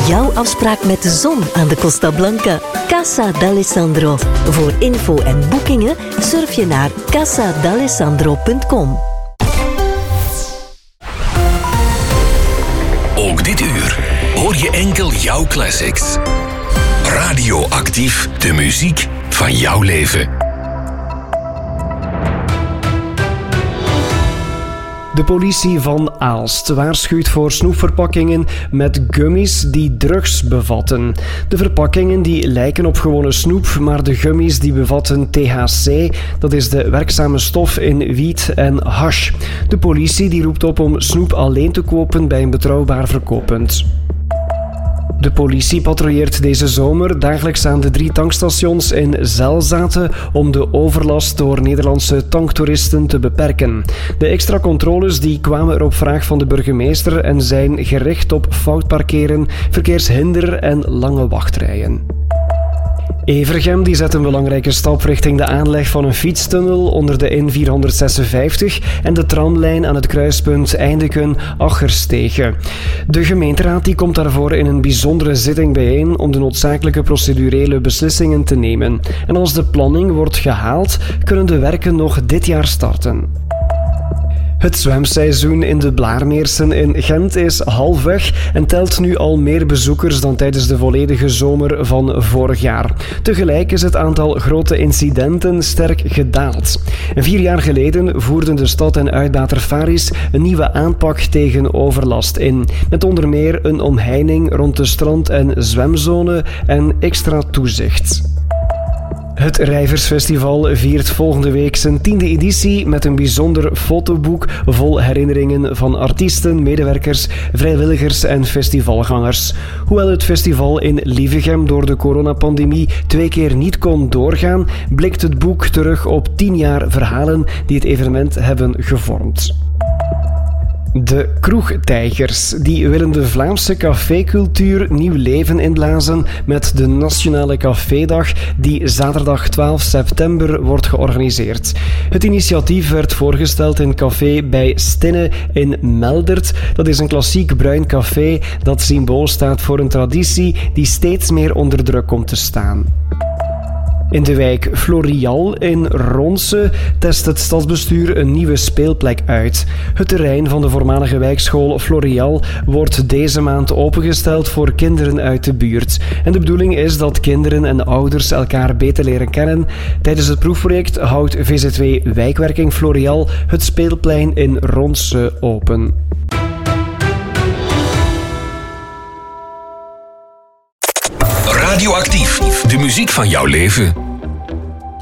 Jouw afspraak met de zon aan de Costa Blanca. Casa d'Alessandro. Voor info en boekingen surf je naar casadalessandro.com. Ook dit uur hoor je enkel jouw classics. Radioactief, de muziek van jouw leven. De politie van Aalst waarschuwt voor snoepverpakkingen met gummies die drugs bevatten. De verpakkingen die lijken op gewone snoep, maar de gummies die bevatten THC, dat is de werkzame stof in wiet en hash. De politie die roept op om snoep alleen te kopen bij een betrouwbaar verkooppunt. De politie patrouilleert deze zomer dagelijks aan de 3 tankstations in Zelzaten om de overlast door Nederlandse tanktoeristen te beperken. De extra controles die kwamen er op vraag van de burgemeester en zijn gericht op fout parkeren, verkeershinder en lange wachtrijen. Evergem die zet een belangrijke stap richting de aanleg van een fietstunnel onder de N456 en de tramlijn aan het kruispunt Eindeken-Aggerstegen. De gemeenteraad die komt daarvoor in een bijzondere zitting bijeen om de noodzakelijke procedurele beslissingen te nemen. En als de planning wordt gehaald, kunnen de werken nog dit jaar starten. Het zwemseizoen in de Blaarmeersen in Gent is halfweg en telt nu al meer bezoekers dan tijdens de volledige zomer van vorig jaar. Tegelijk is het aantal grote incidenten sterk gedaald. 4 jaar geleden voerden de stad en uitbater Faris een nieuwe aanpak tegen overlast in, met onder meer een omheining rond de strand- en zwemzone en extra toezicht. Het Rijversfestival viert volgende week zijn 10e editie met een bijzonder fotoboek vol herinneringen van artiesten, medewerkers, vrijwilligers en festivalgangers. Hoewel het festival in Lievegem door de coronapandemie 2 keer niet kon doorgaan, blikt het boek terug op 10 jaar verhalen die het evenement hebben gevormd. De kroegtijgers die willen de Vlaamse cafécultuur nieuw leven inblazen met de Nationale Cafédag die zaterdag 12 september wordt georganiseerd. Het initiatief werd voorgesteld in café bij Stinne in Meldert. Dat is een klassiek bruin café dat symbool staat voor een traditie die steeds meer onder druk komt te staan. In de wijk Florial in Ronse test het stadsbestuur een nieuwe speelplek uit. Het terrein van de voormalige wijkschool Florial wordt deze maand opengesteld voor kinderen uit de buurt. En de bedoeling is dat kinderen en ouders elkaar beter leren kennen. Tijdens het proefproject houdt VZW Wijkwerking Florial het speelplein in Ronse open. Radioactief, de muziek van jouw leven.